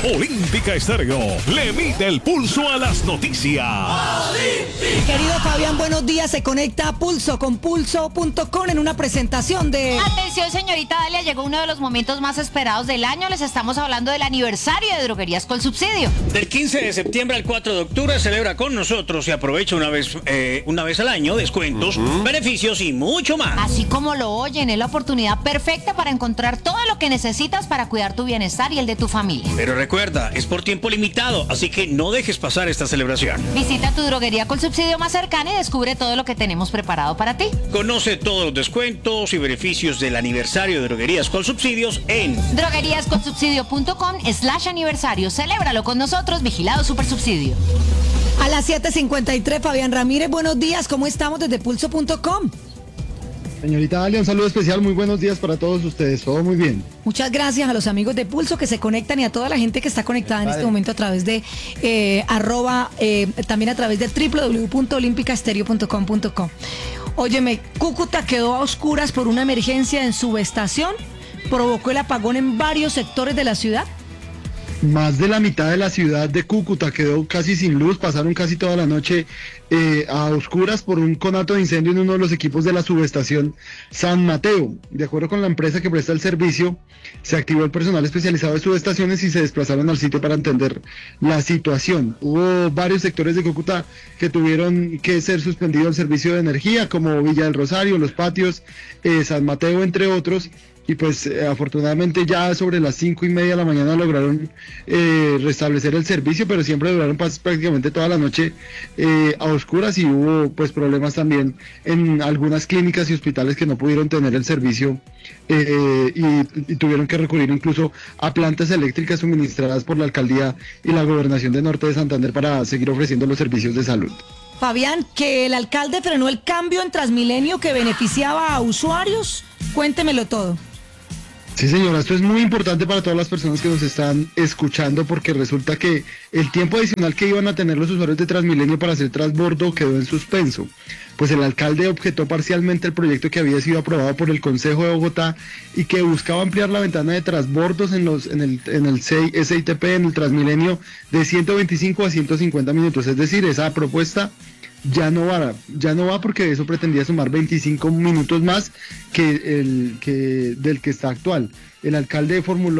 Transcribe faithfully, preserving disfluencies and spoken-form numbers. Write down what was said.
Olímpica Estéreo le mide el pulso a las noticias. Querido Fabián, buenos días. Se conecta a Pulso con pulso punto com en una presentación de... Atención, señorita Dalia, llegó uno de los momentos más esperados del año. Les estamos hablando del aniversario de Droguerías Colsubsidio. Del quince de septiembre al cuatro de octubre celebra con nosotros y aprovecha una vez, eh, una vez al año descuentos, uh-huh. beneficios y mucho más. Así como lo oyen, es la oportunidad perfecta para encontrar todo lo que necesitas para cuidar tu bienestar y el de tu familia. Pero recuerda, es por tiempo limitado, así que no dejes pasar esta celebración. Visita tu droguería Colsubsidio más cercana y descubre todo lo que tenemos preparado para ti. Conoce todos los descuentos y beneficios del aniversario de Droguerías Colsubsidios en drogueríascolsubsidio punto com slash aniversario. Celébralo con nosotros, Vigilado Supersubsidio. A las siete cincuenta y tres, Fabián Ramírez, buenos días. ¿Cómo estamos desde pulso punto com? Señorita Dalia, un saludo especial, muy buenos días para todos ustedes, todo muy bien. Muchas gracias a los amigos de Pulso que se conectan y a toda la gente que está conectada en Padre. Este momento a través de eh, arroba, eh, también a través del doble u doble u doble u punto olímpica estéreo punto com punto co. Óyeme, Cúcuta quedó a oscuras por una emergencia en subestación, provocó el apagón en varios sectores de la ciudad. Más de la mitad de la ciudad de Cúcuta quedó casi sin luz, pasaron casi toda la noche eh, a oscuras por un conato de incendio en uno de los equipos de la subestación San Mateo. De acuerdo con la empresa que presta el servicio, se activó el personal especializado de subestaciones y se desplazaron al sitio para entender la situación. Hubo varios sectores de Cúcuta que tuvieron que ser suspendido el servicio de energía, como Villa del Rosario, Los Patios, eh, San Mateo, entre otros. Y pues eh, afortunadamente ya sobre las cinco y media de la mañana lograron eh, restablecer el servicio, pero siempre duraron pas- prácticamente toda la noche eh, a oscuras, y hubo pues problemas también en algunas clínicas y hospitales que no pudieron tener el servicio eh, y, y tuvieron que recurrir incluso a plantas eléctricas suministradas por la alcaldía y la gobernación de Norte de Santander para seguir ofreciendo los servicios de salud. Fabián, que el alcalde frenó el cambio en Transmilenio que beneficiaba a usuarios, cuéntemelo todo. Sí, señora, esto es muy importante para todas las personas que nos están escuchando, porque resulta que el tiempo adicional que iban a tener los usuarios de Transmilenio para hacer transbordo quedó en suspenso. Pues el alcalde objetó parcialmente el proyecto que había sido aprobado por el Consejo de Bogotá y que buscaba ampliar la ventana de transbordos en los en el en el S I T P, en el Transmilenio, de ciento veinticinco a ciento cincuenta minutos. Es decir, esa propuesta ya no va, ya no va porque eso pretendía sumar veinticinco minutos más que el que del que está actual. El alcalde formuló